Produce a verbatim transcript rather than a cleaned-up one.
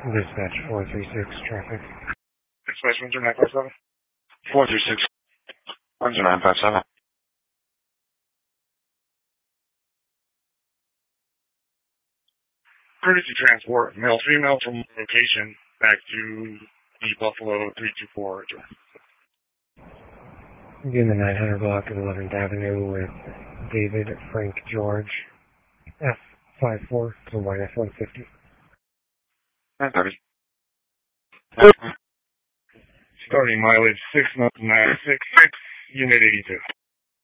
Dispatch four three six, traffic. Dispatch one zero nine five seven. four three six, one zero nine five seven. Courtesy transport, male female from location back to the Buffalo three two four address. In the nine hundred block of eleventh Avenue with David Frank George, F five four to Y F one fifty. nine thirty. Starting mileage six nine six six, unit eighty-two.